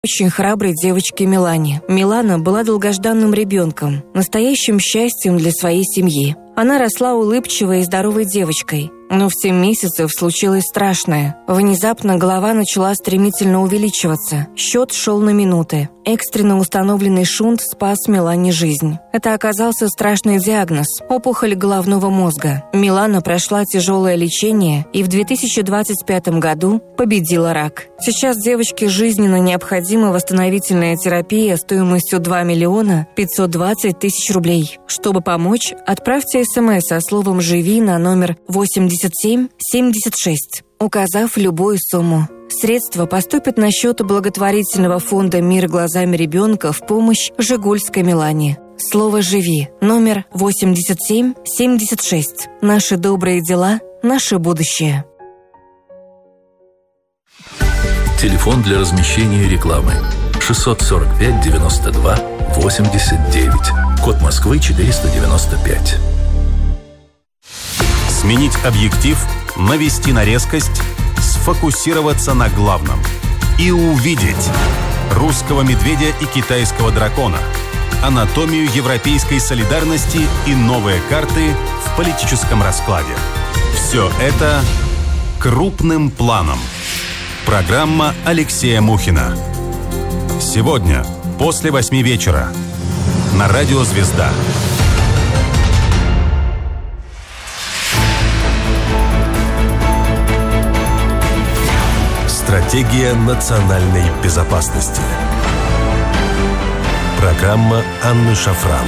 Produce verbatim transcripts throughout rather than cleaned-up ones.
Очень храброй девочке Милане. Милана была долгожданным ребенком, настоящим счастьем для своей семьи. Она росла улыбчивой и здоровой девочкой. Но в семь месяцев случилось страшное. Внезапно голова начала стремительно увеличиваться. Счет шел на минуты. Экстренно установленный шунт спас Милане жизнь. Это оказался страшный диагноз – опухоль головного мозга. Милана прошла тяжелое лечение и в две тысячи двадцать пятом году победила рак. Сейчас девочке жизненно необходима восстановительная терапия стоимостью два миллиона пятьсот двадцать тысяч рублей. Чтобы помочь, отправьте смс со словом «Живи» на номер восемьдесят семь семьдесят шесть, указав любую сумму. Средства поступят на счет благотворительного фонда «Мир глазами ребенка» в помощь Жигульской Милане. Слово «Живи» номер восемьдесят семь семьдесят шесть. Наши добрые дела, наше будущее. Телефон для размещения рекламы шестьсот сорок пять девяносто два восемьдесят девять. Код Москвы четыреста девяносто пять. Сменить объектив, навести на резкость, сфокусироваться на главном и увидеть русского медведя и китайского дракона, анатомию европейской солидарности и новые карты в политическом раскладе. Все это крупным планом. Программа Алексея Мухина. Сегодня после восьми вечера на радио «Звезда». Стратегия национальной безопасности. Программа Анны Шафран.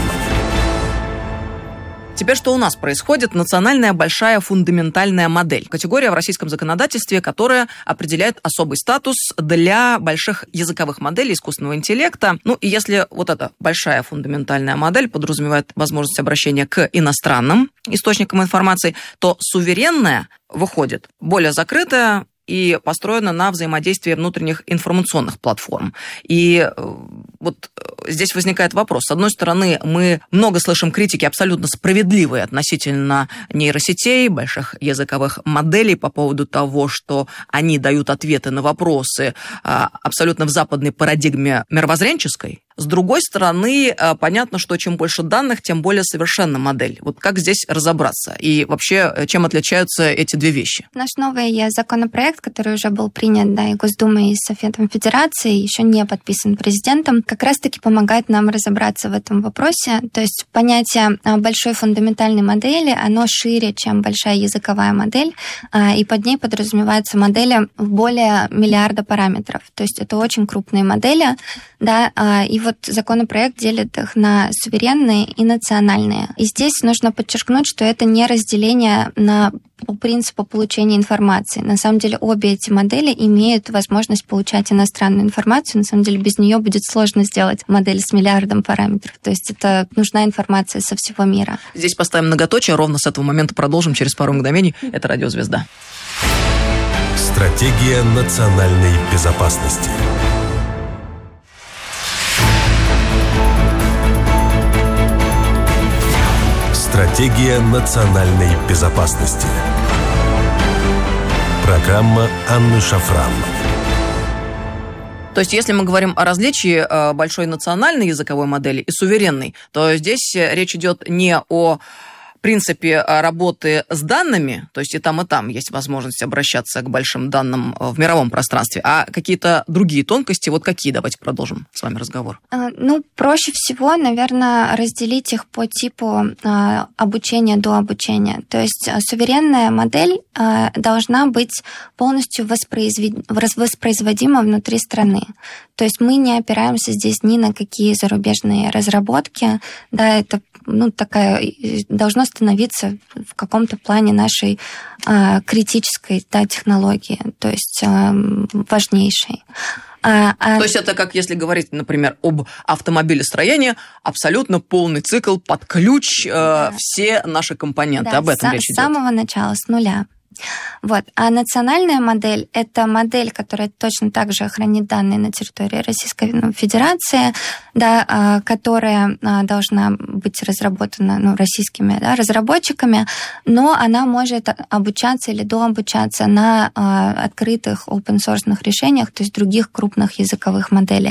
Теперь что у нас происходит? Национальная большая фундаментальная модель. Категория в российском законодательстве, которая определяет особый статус для больших языковых моделей искусственного интеллекта. Ну и если вот эта большая фундаментальная модель подразумевает возможность обращения к иностранным источникам информации, то суверенная выходит более закрытая и построена на взаимодействии внутренних информационных платформ. И вот здесь возникает вопрос. С одной стороны, мы много слышим критики абсолютно справедливой относительно нейросетей, больших языковых моделей по поводу того, что они дают ответы на вопросы абсолютно в западной парадигме мировоззренческой. С другой стороны, понятно, что чем больше данных, тем более совершенна модель. Вот как здесь разобраться? И вообще, чем отличаются эти две вещи? Наш новый законопроект, который уже был принят, да, и Госдумой, и Советом Федерации, еще не подписан президентом, как раз-таки помогает нам разобраться в этом вопросе. То есть понятие большой фундаментальной модели, оно шире, чем большая языковая модель, и под ней подразумеваются модели в более миллиарда параметров. То есть это очень крупные модели, да, и вот законопроект делит их на суверенные и национальные. И здесь нужно подчеркнуть, что это не разделение на по принципу получения информации. На самом деле обе эти модели имеют возможность получать иностранную информацию. На самом деле без нее будет сложно сделать модель с миллиардом параметров. То есть это нужна информация со всего мира. Здесь поставим многоточие, ровно с этого момента продолжим через пару мгновений. Это «Радио Звезда». Стратегия национальной безопасности. Стратегия национальной безопасности. Программа Анны Шафран. То есть, если мы говорим о различии большой национальной языковой модели и суверенной, то здесь речь идет не о принципе работы с данными, то есть и там, и там есть возможность обращаться к большим данным в мировом пространстве, а какие-то другие тонкости, вот какие? Давайте продолжим с вами разговор. Ну, проще всего, наверное, разделить их по типу обучения до обучения. То есть суверенная модель должна быть полностью воспроизвед... воспроизводима внутри страны. То есть мы не опираемся здесь ни на какие зарубежные разработки, да, это ну, такая, должно становиться в каком-то плане нашей э, критической, да, технологии, то есть э, важнейшей. А, а... То есть это как если говорить, например, об автомобилестроении, абсолютно полный цикл под ключ, э, да. Все наши компоненты, да, об этом с, речь идет. С самого начала, с нуля. Вот. А национальная модель – это модель, которая точно так же хранит данные на территории Российской Федерации, да, которая должна быть разработана ну, российскими да, разработчиками, но она может обучаться или дообучаться на открытых open-source решениях, то есть других крупных языковых моделей.